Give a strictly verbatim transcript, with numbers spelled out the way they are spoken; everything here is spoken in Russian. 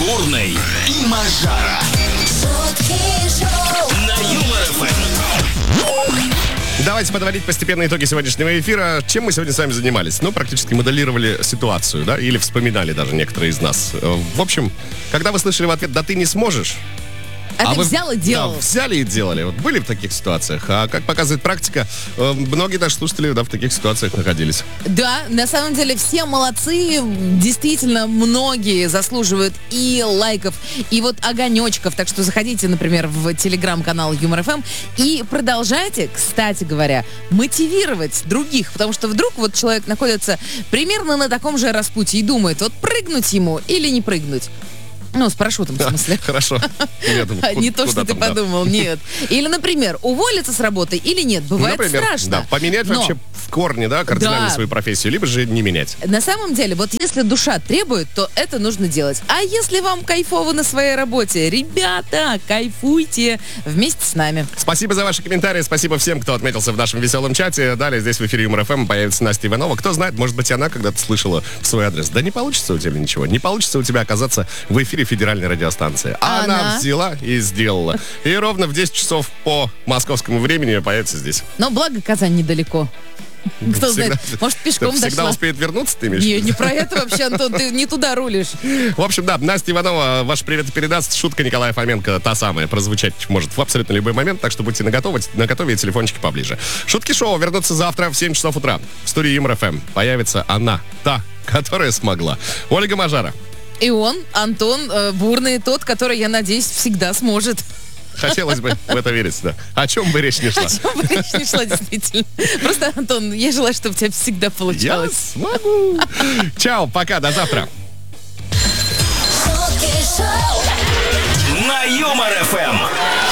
Бурный и Мажара. На Юмор эф эм. Давайте подводить постепенно итоги сегодняшнего эфира. Чем мы сегодня с вами занимались? Ну, практически моделировали ситуацию, да, или вспоминали даже некоторые из нас. В общем, когда вы слышали в ответ «да ты не сможешь», А, а ты вы, взял и делал. Да, взяли и делали. Вот были в таких ситуациях. А как показывает практика, э, многие наши слушатели, да, в таких ситуациях находились. Да, на самом деле все молодцы. Действительно, многие заслуживают и лайков, и вот огонечков. Так что заходите, например, в телеграм-канал Юмор эф эм и продолжайте, кстати говоря, мотивировать других. Потому что вдруг вот человек находится примерно на таком же распутье и думает, вот прыгнуть ему или не прыгнуть. Ну, с парашютом, в смысле. Хорошо. Не то, что ты подумал, нет. Или, например, уволиться с работы или нет. Бывает страшно. Да, поменять вообще в корне, да, кардинально свою профессию, либо же не менять. На самом деле, вот если душа требует, то это нужно делать. А если вам кайфово на своей работе, ребята, кайфуйте вместе с нами. Спасибо за ваши комментарии, спасибо всем, кто отметился в нашем веселом чате. Далее здесь в эфире Юмор эф эм появится Настя Иванова. Кто знает, может быть, она когда-то слышала в свой адрес. Да не получится у тебя ничего. Не получится у тебя оказаться в эфире федеральной радиостанции. А она, она взяла и сделала. И ровно в десять часов по московскому времени появится здесь. Но благо Казань недалеко. Кто всегда, знает, может, пешком всегда дошла. Всегда успеет вернуться, ты имеешь? Не, не про это вообще, Антон, ты не туда рулишь. В общем, да, Настя Иванова ваш привет передаст. Шутка Николая Фоменко та самая, прозвучать может в абсолютно любой момент, так что будьте наготове, наготове и телефончики поближе. Шутки шоу вернутся завтра в семь часов утра. В студии Юмор эф эм появится она, та, которая смогла. Ольга Мажара. И он, Антон э, Бурный, тот, который, я надеюсь, всегда сможет. Хотелось бы в это верить, да. О чем бы речь не шла. О чем бы речь не шла, действительно. Просто, Антон, я желаю, чтобы у тебя всегда получалось. Я смогу. Чао, пока, до завтра. На Юмор эф эм.